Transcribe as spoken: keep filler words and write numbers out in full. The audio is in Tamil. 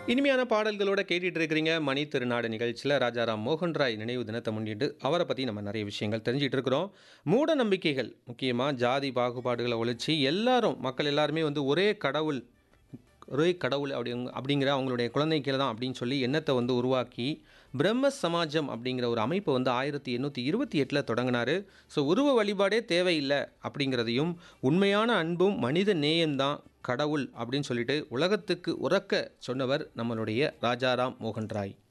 இனிமையான பாடல்களோட கேட்டுட்டு இருக்கிறீங்க மணி திருநாடு நிகழ்ச்சியில் ராஜாராம் மோகன் ராய் நினைவு தினத்தை முன்னிட்டு அவரை பற்றி நம்ம நிறைய விஷயங்கள் தெரிஞ்சிட்டு இருக்கிறோம். மூட நம்பிக்கைகள் முக்கியமாக ஜாதி பாகுபாடுகளை ஒழிச்சு எல்லாரும் மக்கள் எல்லாருமே வந்து ஒரே கடவுள் ஒரே கடவுள் அப்படி அப்படிங்கிற அவங்களுடைய குழந்தைகள் தான் அப்படின்னு சொல்லி எண்ணத்தை வந்து உருவாக்கி பிரம்ம சமாஜம் அப்படிங்கிற ஒரு அமைப்பை வந்து ஆயிரத்தி எண்ணூற்றி இருபத்தி எட்டில் தொடங்கினார். ஸோ உருவ வழிபாடே தேவையில்லை அப்படிங்கிறதையும் உண்மையான அன்பும் மனித நேயம்தான் கடவுள் அப்படின்னு சொல்லிட்டு உலகத்துக்கு உறக்க சொன்னவர் நம்மளுடைய ராஜாராம் மோகன் ராய்.